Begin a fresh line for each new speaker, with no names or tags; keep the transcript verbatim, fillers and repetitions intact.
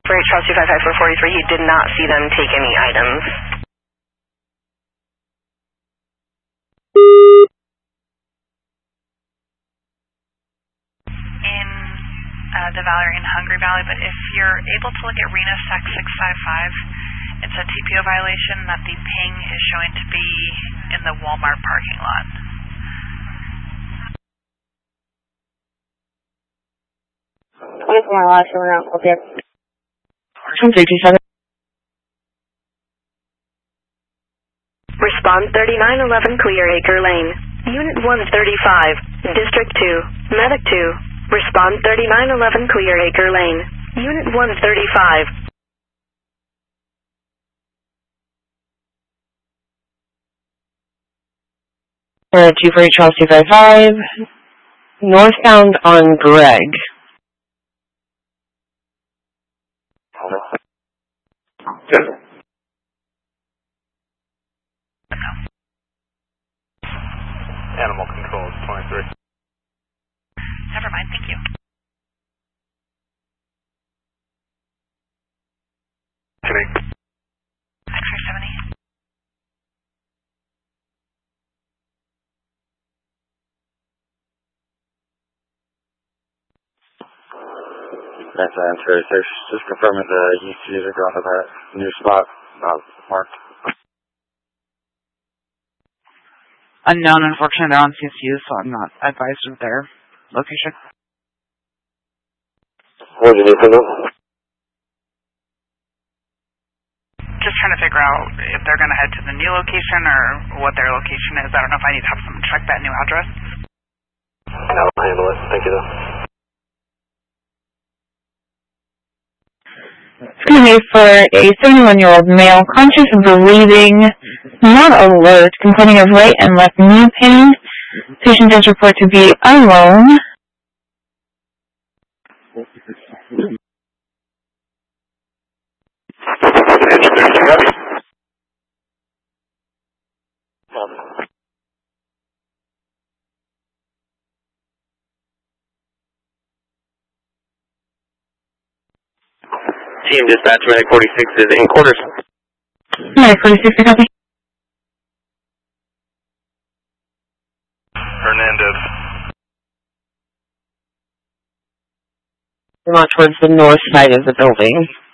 For Charles two five five four forty-three, you did not see them take any items.
In uh, the Valerie and Hungry Valley, but if you're able to look at RENA S E C six five five, it's a T P O violation that the ping is showing to be in the Walmart parking lot.
twenty-four miles, showing out, okay.
three two seven.
Respond thirty-nine eleven Clear Acre Lane. Unit one thirty-five, District two, Medic two. Respond thirty-nine eleven Clear Acre Lane. Unit one thirty-five.
Uh, two forty Charles two five five. Northbound on Greg.
Animal control is twenty-three.
Never mind, thank you. X-ray seventy.
That's uh, thirty-six. Just confirming the E C Us are going to that new spot uh, marked.
Unknown, unfortunately, they're on C S U, so I'm not advised of their location.
What do you need from them?
Just trying to figure out if they're going to head to the new location or what their location is. I don't know if I need to have someone check that new address.
No, I'll handle it. Thank you, though.
It's going to be for a seventy-one-year-old male, conscious of breathing, not alert, complaining of right and left knee pain. Patient does report to be alone.
Team dispatch, Medic forty-six is in quarters.
Medic forty-six, I copy.
Hernandez.
We're not towards the north side of the building.